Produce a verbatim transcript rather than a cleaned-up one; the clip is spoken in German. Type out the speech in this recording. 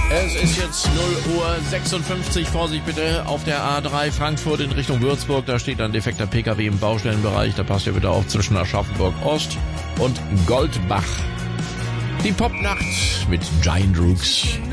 Es ist jetzt null Uhr sechsundfünfzig, Vorsicht bitte, auf der A drei Frankfurt in Richtung Würzburg, da steht ein defekter P K W im Baustellenbereich, da passt ihr bitte auf zwischen Aschaffenburg Ost und Goldbach. Die Popnacht mit Giant Rooks.